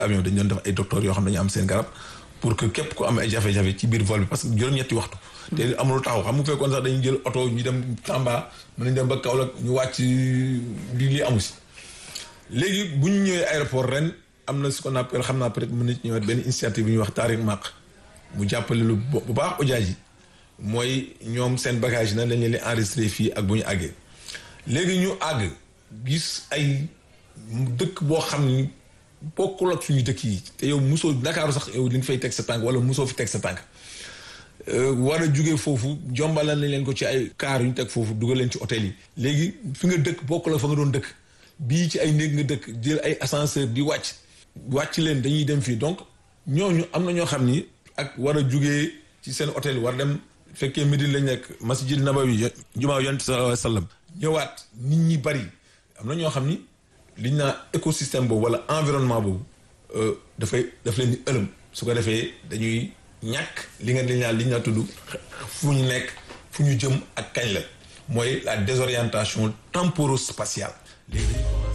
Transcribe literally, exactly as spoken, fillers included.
avion dañu doon def ay docteurs yoo xam ne dañu am seen garab pour que képp ku am ay jafe-jafe ci biir vol bi parce que juróom-ñetti waxtu. te amul taxaw xam nga fekkoon sax dañuy jël oto ñu dem Tamba mën nañ dem ba Kaolack ñu wàcc di lii amu si. léegi bu ñu ñëwee aéroport ren am na ce qu'on appelle xam naa peut-être mën nañu ñëwaat benn initiative bu ñuy wax Tariq Maq mu jàppale lu bu baax ujaaj yi mooy ñoom seen bagage na lañ leen di enregistré fii ak bu ñu àggee. léegi ñu àgg gis ay dëkk boo xam ni bokkul ak suñu dëkk yi te yow musoo Ndakaaru sax yow li nga fay teg sa tànk wala musoo fi teg sa tànk war a jugee foofu jombalal nañ leen ko ci ay kaar yu ñu teg foofu dugal leen ci hôtel yi. léegi fi nga dëkk bokkul ak fa nga doon dëkk bii ci ay néeg nga dëkk jël ay ascenseur di wàcc wàcc leen dañuy dem fii donc ñooñu am na ñoo xam ni ak war a jugee ci seen hôtel war dem fekkee Médine lañ nekk Masjid Nabawi jumaa Yonent sallallahu alayhi wa sallam ñëwaat nit ñi bari am na ñoo xam ni liñ naa écosystème boobu wala environnement boobu dafay daf leen di ëlëm su ko defee dañuy ñàkk li nga liñ naa liñ naa tudd fu ñu nekk fu ñu jëm ak kañ la mooy la désorientation temporo-spatiale